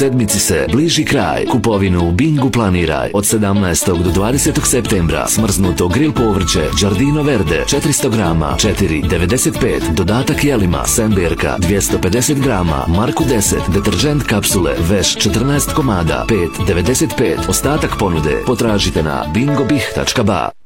sedmici se bliži kraj. Kupovinu u Bingu planiraj od 17. do 20. septembra. Smrznuto grill povrće Giardino Verde 400 grama 4,95. Dodatak jelima Semberka 250 grama Marku 10. Deterđent kapsule Veš 14 komada 5,95. Ostatak ponude potražite na bingobih.ba.